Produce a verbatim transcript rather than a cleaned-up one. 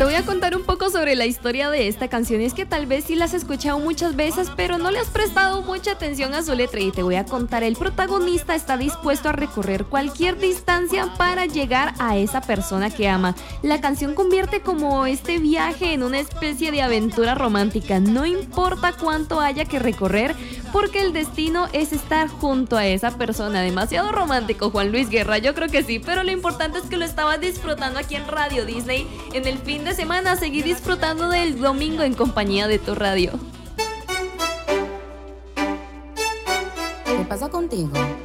Te voy a contar un poco sobre la historia de esta canción. Es que tal vez sí la has escuchado muchas veces, pero no le has prestado mucha atención a su letra. Y te voy a contar, el protagonista está dispuesto a recorrer cualquier distancia para llegar a esa persona que ama. La canción convierte como este viaje en una especie de aventura romántica. No importa cuánto haya que recorrer, porque el destino es estar junto a esa persona. Demasiado romántico, Juan Luis Guerra, yo creo que sí, pero lo importante es que lo estabas disfrutando aquí en Radio Disney en el fin de semana. Seguí disfrutando del domingo en compañía de tu radio. ¿Qué pasa contigo?